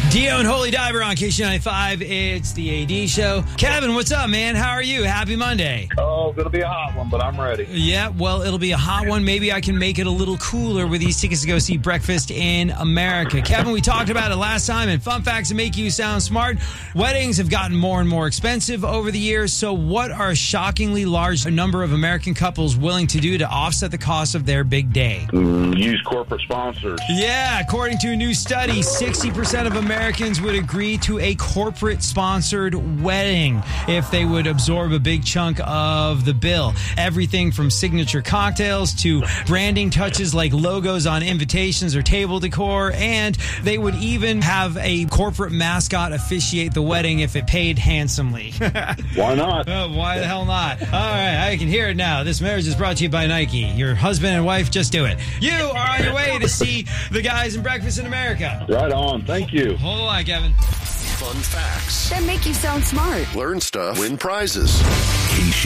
Dio and Holy Diver on KC95. It's the AD show. Kevin, what's up, man? How are you? Happy Monday. Oh, it'll be a hot one, but I'm ready. Yeah, well, it'll be a hot one. Maybe I can make it a little cooler with these tickets to go see Breakfast in America. Kevin, we talked about it last time, and fun facts that make you sound smart. Weddings have gotten more and more expensive over the years, so what are a shockingly large number of American couples willing to do to offset the cost of their big day? Use corporate sponsors. Yeah, according to a new study, 60% of Americans would agree to a corporate-sponsored wedding if they would absorb a big chunk of the bill. Everything from signature cocktails to branding touches like logos on invitations or table decor, and they would even have a corporate mascot officiate the wedding if it paid handsomely. Why not? Oh, why the hell not? All right, I can hear it now. This marriage is brought to you by Nike. Your husband and wife, just do it. You are on your way to see the guys in Breakfast in America. Right on. Thank you. Hold on, Kevin. Fun facts that make you sound smart. Learn stuff. Win prizes.